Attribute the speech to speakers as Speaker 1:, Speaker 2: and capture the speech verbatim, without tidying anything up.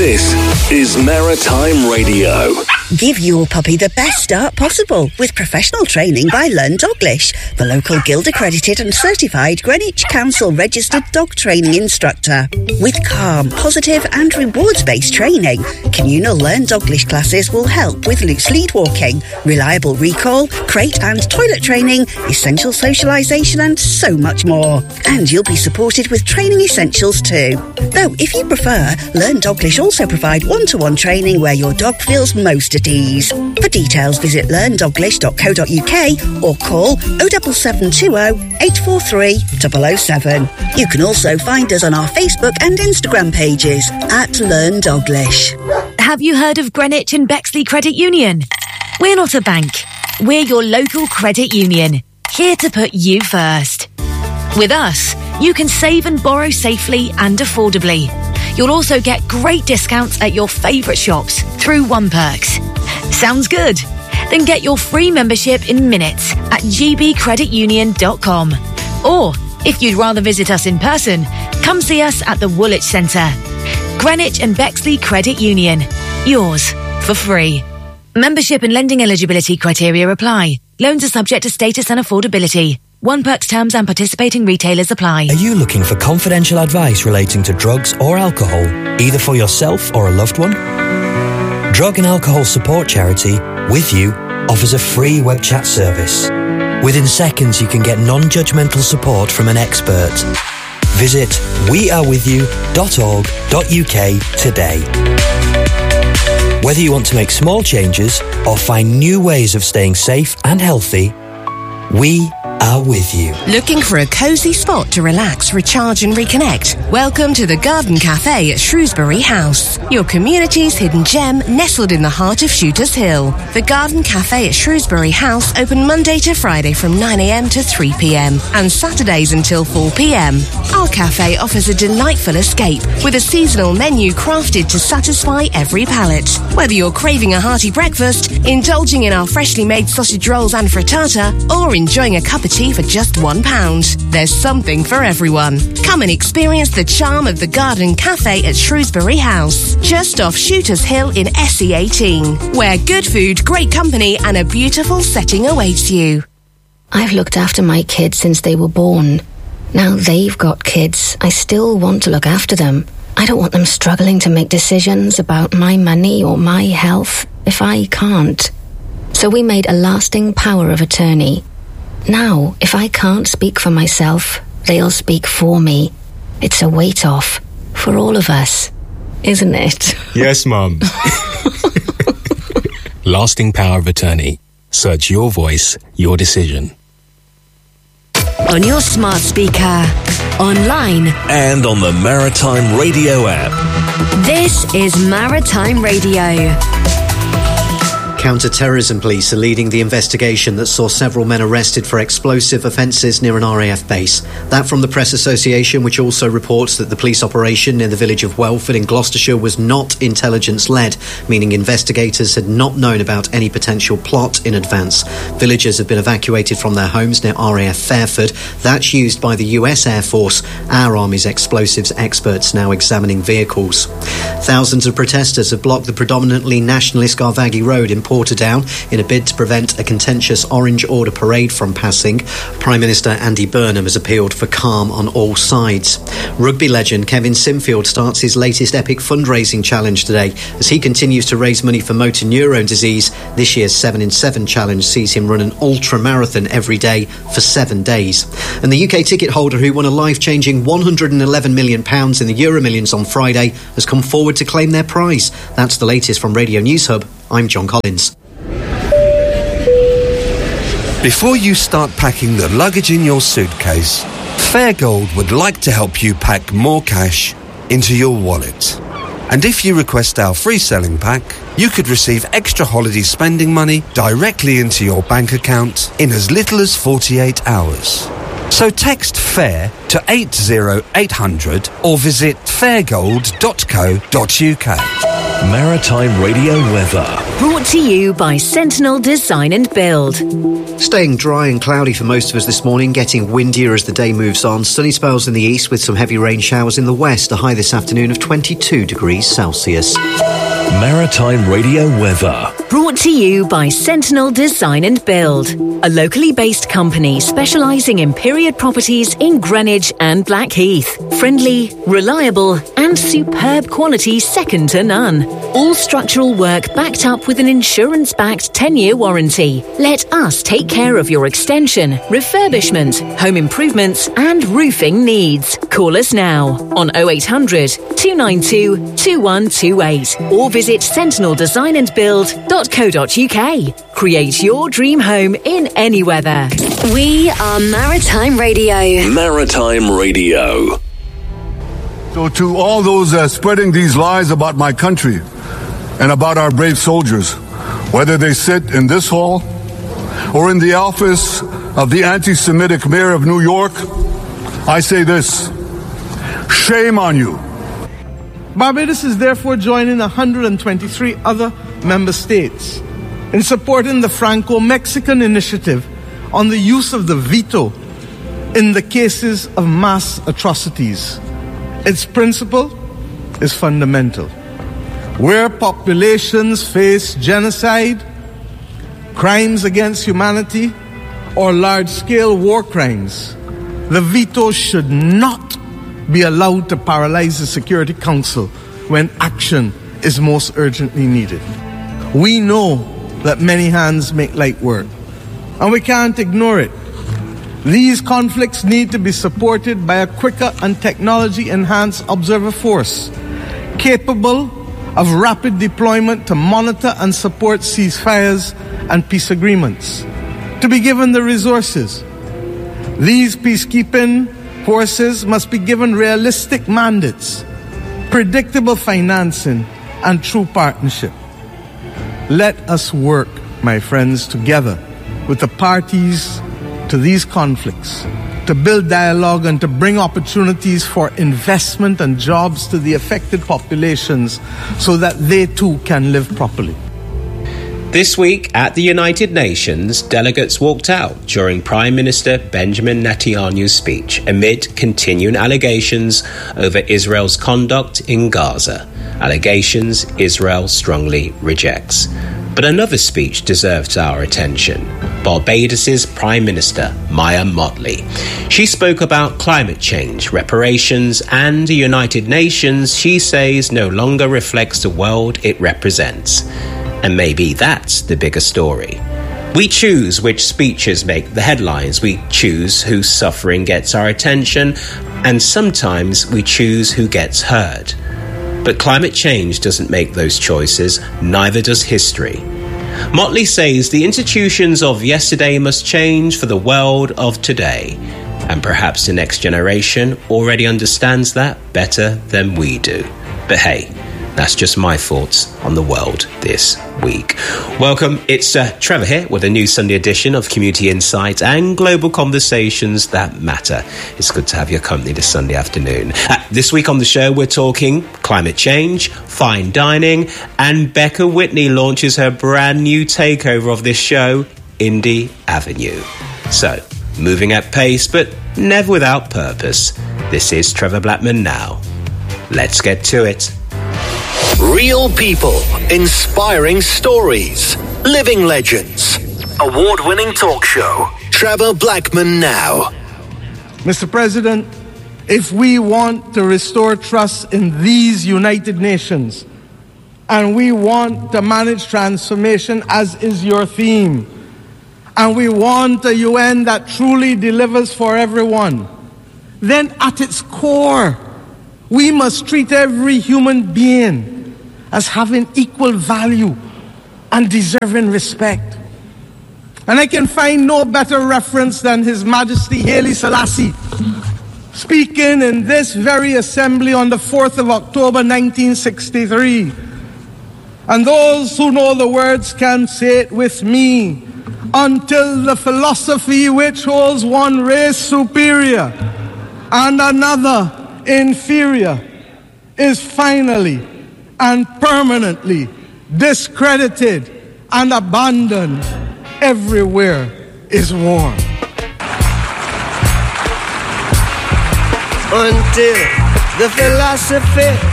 Speaker 1: This is Maritime Radio.
Speaker 2: Give your puppy the best start possible with professional training by Learn Doglish, the local Guild-accredited and certified Greenwich Council-registered dog training instructor. With calm, positive and rewards-based training, communal Learn Doglish classes will help with loose lead walking, reliable recall, crate and toilet training, essential socialisation and so much more. And you'll be supported with training essentials too. Though, if you prefer, Learn Doglish also provide one-to-one training where your dog feels most at ease. For details, visit learn doglish dot co dot uk or call oh seven seven two oh, eight four three, zero zero seven. You can also find us on our Facebook and Instagram pages at Learn Doglish.
Speaker 3: Have you heard of Greenwich and Bexley Credit Union? We're not a bank. We're your local credit union, here to put you first. With us, you can save and borrow safely and affordably. You'll also get great discounts at your favourite shops through OnePerks. Sounds good? Then get your free membership in minutes at g b credit union dot com. Or, if you'd rather visit us in person, come see us at the Woolwich Centre. Greenwich and Bexley Credit Union. Yours for free. Membership and lending eligibility criteria apply. Loans are subject to status and affordability. OnePerks terms and participating retailers apply.
Speaker 4: Are you looking for confidential advice relating to drugs or alcohol, either for yourself or a loved one? Drug and Alcohol Support Charity, With You, offers a free web chat service. Within seconds, you can get non-judgmental support from an expert. Visit we are with you dot org dot uk today. Whether you want to make small changes or find new ways of staying safe and healthy, we are with you.
Speaker 5: Looking for a cosy spot to relax, recharge and reconnect? Welcome to the Garden Cafe at Shrewsbury House, your community's hidden gem nestled in the heart of Shooters Hill. The Garden Cafe at Shrewsbury House open Monday to Friday from nine a m to three p m and Saturdays until four p m. Our cafe offers a delightful escape with a seasonal menu crafted to satisfy every palate. Whether you're craving a hearty breakfast, indulging in our freshly made sausage rolls and frittata, or enjoying a cup of tea for just one pound. There's something for everyone. Come and experience the charm of the Garden Cafe at Shrewsbury House, just off Shooters Hill in S E eighteen, where good food, great company and a beautiful setting awaits you.
Speaker 6: I've looked after my kids since they were born. Now they've got kids. I still want to look after them. I don't want them struggling to make decisions about my money or my health if I can't. So we made a lasting power of attorney. Now, if I can't speak for myself, they'll speak for me. It's a weight off for all of us, isn't it?
Speaker 7: Yes, Mum. Lasting power of attorney. Search your voice, your decision.
Speaker 3: On your smart speaker, online,
Speaker 1: And on the Maritime Radio app.
Speaker 3: this is Maritime Radio.
Speaker 8: Counter-terrorism police are leading the investigation that saw several men arrested for explosive offences near an R A F base. That from the Press Association, which also reports that the police operation near the village of Welford in Gloucestershire was not intelligence-led, meaning investigators had not known about any potential plot in advance. Villagers have been evacuated from their homes near R A F Fairford. That's used by the U S Air Force. Our Army's explosives experts now examining vehicles. Thousands of protesters have blocked the predominantly nationalist Garvaghy Road in Portadown in a bid to prevent a contentious Orange Order parade from passing. Prime Minister Andy Burnham has appealed for calm on all sides. Rugby legend Kevin Sinfield starts his latest epic fundraising challenge today as he continues to raise money for motor neurone disease. This year's seven in seven challenge sees him run an ultra-marathon every day for seven days. And the U K ticket holder who won a life-changing one hundred eleven million pounds in the Euro Millions on Friday has come forward to claim their prize. That's the latest from Radio News Hub. I'm John Collins.
Speaker 9: Before you start packing the luggage in your suitcase, Fairgold would like to help you pack more cash into your wallet. And if you request our free selling pack, you could receive extra holiday spending money directly into your bank account in as little as forty-eight hours. So text FAIR to eight zero eight hundred or visit fairgold dot co dot uk.
Speaker 1: Maritime Radio weather.
Speaker 3: Brought to you by Sentinel Design and Build.
Speaker 8: Staying dry and cloudy for most of us this morning, getting windier as the day moves on. Sunny spells in the east with some heavy rain showers in the west. A high this afternoon of twenty-two degrees Celsius.
Speaker 1: Maritime Radio weather.
Speaker 3: Brought to you by Sentinel Design and Build, a locally based company specialising in period properties in Greenwich and Blackheath. Friendly, reliable and superb quality second to none. All structural work backed up with an insurance-backed ten-year warranty. Let us take care of your extension, refurbishment, home improvements and roofing needs. Call us now on oh eight hundred, two nine two, two one two eight or visit sentinel design and build dot co dot uk. Create your dream home in any weather.
Speaker 10: We are Maritime Radio.
Speaker 1: Maritime Radio.
Speaker 11: So to all those uh, spreading these lies about my country and about our brave soldiers, whether they sit in this hall or in the office of the anti-Semitic mayor of New York, I say this: shame on you.
Speaker 12: Barbados is therefore joining one hundred twenty-three other member states in supporting the Franco-Mexican initiative on the use of the veto in the cases of mass atrocities. Its principle is fundamental. Where populations face genocide, crimes against humanity, or large-scale war crimes, the veto should not be allowed to paralyze the Security Council when action is most urgently needed. We know that many hands make light work, and we can't ignore it. These conflicts need to be supported by a quicker and technology-enhanced observer force, capable of rapid deployment to monitor and support ceasefires and peace agreements, to be given the resources. These peacekeeping forces must be given realistic mandates, predictable financing, and true partnership. Let us work, my friends, together with the parties to these conflicts to build dialogue and to bring opportunities for investment and jobs to the affected populations so that they too can live properly.
Speaker 13: This week at the United Nations, delegates walked out during Prime Minister Benjamin Netanyahu's speech amid continuing allegations over Israel's conduct in Gaza. Allegations Israel strongly rejects. But another speech deserves our attention. Barbados's Prime Minister, Maya Mottley. She spoke about climate change, reparations, and the United Nations she says no longer reflects the world it represents. And maybe that's the bigger story. We choose which speeches make the headlines, we choose whose suffering gets our attention, and sometimes we choose who gets heard. But climate change doesn't make those choices, neither does history. Mottley says the institutions of yesterday must change for the world of today. And perhaps the next generation already understands that better than we do. But hey, that's just my thoughts on the world this week. Welcome, it's uh, Trevor here with a new Sunday edition of Community Insight and Global Conversations That Matter. It's good to have your company this Sunday afternoon. Uh, this week on the show, we're talking climate change, fine dining, and Becca Whitney launches her brand new takeover of this show, Indie Avenue. So, moving at pace, but never without purpose. This is Trevor Blackman Now. Let's get to it.
Speaker 1: Real people, inspiring stories, living legends. Award-winning talk show. Trevor Blackman Now.
Speaker 12: Mister President, if we want to restore trust in these United Nations, and we want to manage transformation as is your theme, and we want a U N that truly delivers for everyone, then at its core, we must treat every human being as having equal value and deserving respect. And I can find no better reference than His Majesty Haile Selassie speaking in this very assembly on the fourth of October nineteen sixty-three. And those who know the words can say it with me: until the philosophy which holds one race superior and another inferior is finally and permanently discredited, and abandoned, everywhere is war.
Speaker 14: Until the philosophy